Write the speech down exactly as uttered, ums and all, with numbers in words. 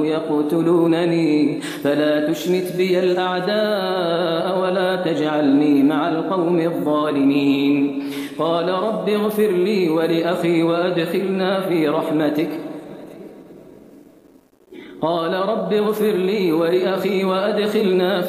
يقتلونني فلا تشمت بي الأعداء ولا تجعلني مع القوم الظالمين. قال رب اغفر لي ولأخي وأدخلنا في رحمتك قال رب اغفر لي ولأخي وأدخلنا